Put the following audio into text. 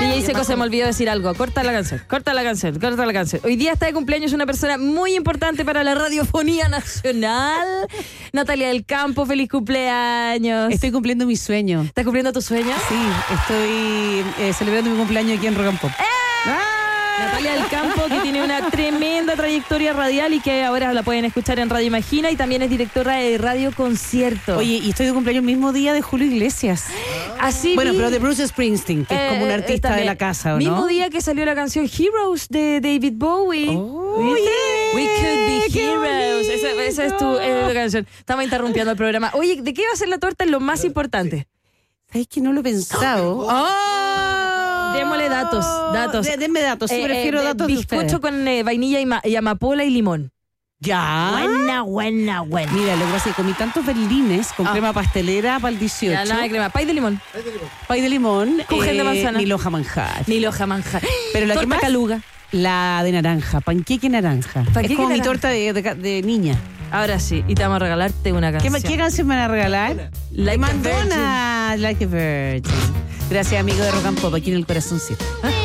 DJ Seco, se me olvidó decir algo. Corta la canción. Hoy día está de cumpleaños una persona muy importante para la radiofonía nacional. Natalia del Campo, feliz cumpleaños. Estoy cumpliendo mi sueño. ¿Estás cumpliendo tu sueño? Sí, estoy celebrando mi cumpleaños aquí en Rock and Pop. Natalia del Campo, que tiene una tremenda trayectoria radial y que ahora la pueden escuchar en Radio Imagina, y también es directora de Radio Concierto. Oye, y estoy de cumpleaños el mismo día de Julio Iglesias. Así bueno, pero de Bruce Springsteen, que es como un artista también. de la casa, ¿o no? Mismo día que salió la canción Heroes de David Bowie. Oh, yeah. We could be ¡Qué heroes. bonito! Esa es tu canción. Estamos interrumpiendo el programa. Oye, ¿de qué va a ser la torta? Es lo más importante. ¿Sabes que no lo he pensado? Démosle datos. Denme datos, sí, prefiero datos de ustedes. Bizcocho con vainilla y amapola y limón. Ya. Buena. Mira, lo que pasa es que comí tantos berlines con crema pastelera para el 18. Ya, nada de crema. Pay de limón. Pay de limón. Kuchen de manzana. Ni loja manjar. Ni loja manjar. Pero la Torta que más caluga. La de naranja, panqueque naranja. Panqueque es como naranja. mi torta de niña. Ahora sí, y te vamos a regalarte una canción. ¿Qué canción me van a regalar? Like a Madonna, Like a Virgin. Gracias, amigo de Rock and Pop, aquí en el corazoncito.